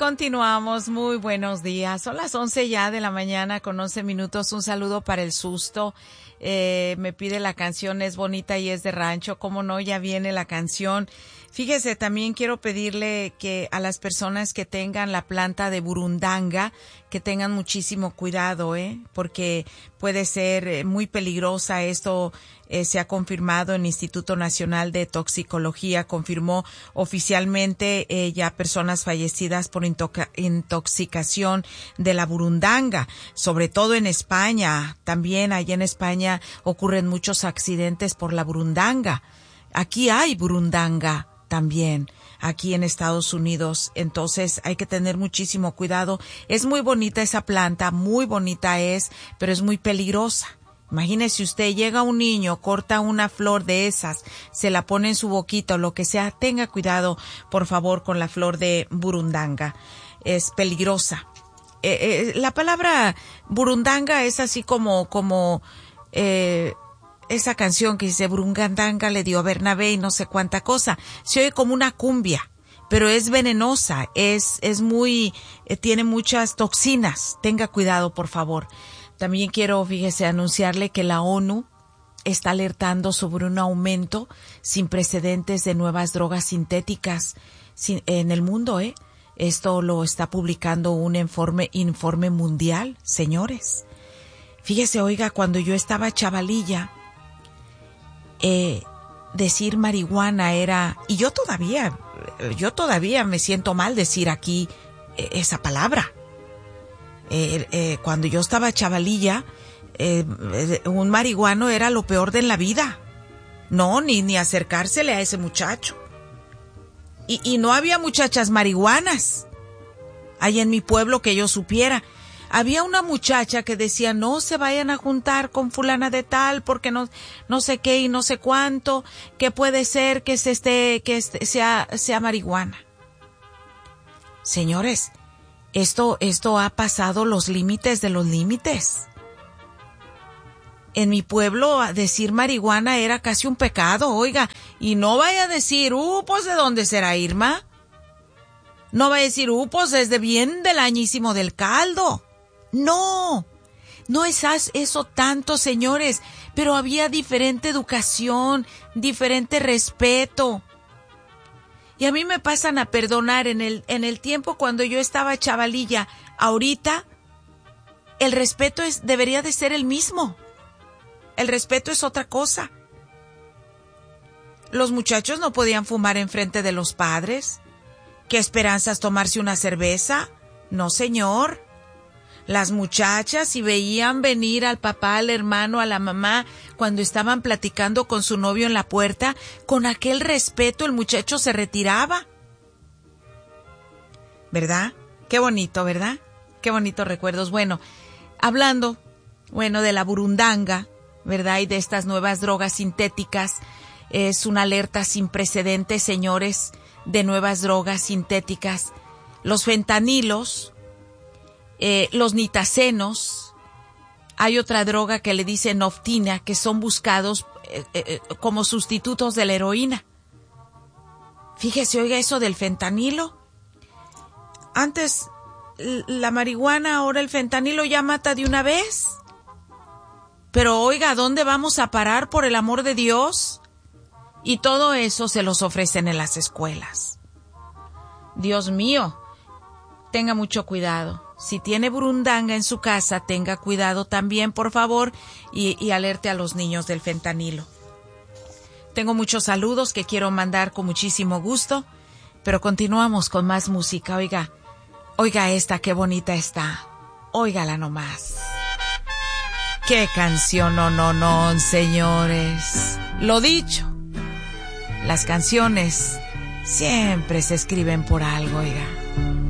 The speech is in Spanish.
continuamos. Muy buenos días. Son las 11 ya de la mañana con 11 minutos. Un saludo para el susto. Me pide la canción Es Bonita y es de rancho. ¿Cómo no? Ya viene la canción. Fíjese, también quiero pedirle que a las personas que tengan la planta de burundanga, que tengan muchísimo cuidado, porque puede ser muy peligrosa. Esto se ha confirmado en el Instituto Nacional de Toxicología, confirmó oficialmente ya personas fallecidas por intoxicación de la burundanga, sobre todo en España. También allá en España ocurren muchos accidentes por la burundanga. Aquí hay burundanga también, aquí en Estados Unidos. Entonces hay que tener muchísimo cuidado. Es muy bonita esa planta, muy bonita es, pero es muy peligrosa. Imagínese usted, llega un niño, corta una flor de esas, se la pone en su boquita o lo que sea. Tenga cuidado, por favor, con la flor de burundanga. Es peligrosa. La palabra burundanga es así como esa canción que dice burundanga le dio a Bernabé y no sé cuánta cosa. Se oye como una cumbia, pero es venenosa, es muy, tiene muchas toxinas. Tenga cuidado, por favor. También quiero, fíjese, anunciarle que la ONU está alertando sobre un aumento sin precedentes de nuevas drogas sintéticas en el mundo, Esto lo está publicando un informe mundial, señores. Fíjese, oiga, cuando yo estaba chavalilla, decir marihuana era, y yo todavía me siento mal decir aquí esa palabra. Cuando yo estaba chavalilla, un marihuano era lo peor de la vida. No, ni acercársele a ese muchacho. Y no había muchachas marihuanas ahí en mi pueblo que yo supiera. Había una muchacha que decía, no se vayan a juntar con fulana de tal porque no sé qué y no sé cuánto, que puede ser que sea marihuana. Señores, esto ha pasado los límites de los límites. En mi pueblo decir marihuana era casi un pecado, oiga, y no vaya a decir, pues ¿de dónde será Irma? No vaya a decir, pues es de bien del añísimo del caldo. No es eso tanto, señores, pero había diferente educación, diferente respeto. Y a mí me pasan a perdonar en el tiempo cuando yo estaba chavalilla. Ahorita, el respeto debería de ser el mismo. El respeto es otra cosa. Los muchachos no podían fumar enfrente de los padres. ¿Qué esperanzas tomarse una cerveza? No, señor. Las muchachas, si veían venir al papá, al hermano, a la mamá, cuando estaban platicando con su novio en la puerta, con aquel respeto el muchacho se retiraba. ¿Verdad? Qué bonito, ¿verdad? Qué bonitos recuerdos. Bueno, hablando, de la burundanga, ¿verdad? Y de estas nuevas drogas sintéticas, es una alerta sin precedentes, señores, de nuevas drogas sintéticas. Los fentanilos, los nitacenos, hay otra droga que le dicen noftina, que son buscados como sustitutos de la heroína. Fíjese, oiga, eso del fentanilo. Antes la marihuana, ahora el fentanilo ya mata de una vez. Pero oiga, ¿a dónde vamos a parar, por el amor de Dios? Y todo eso se los ofrecen en las escuelas. Dios mío, tenga mucho cuidado. Si tiene burundanga en su casa, tenga cuidado también, por favor, y alerte a los niños del fentanilo. Tengo muchos saludos que quiero mandar con muchísimo gusto, pero continuamos con más música. Oiga esta, qué bonita está. Óigala nomás. ¡Qué canción, no, señores! Lo dicho, las canciones siempre se escriben por algo, oiga.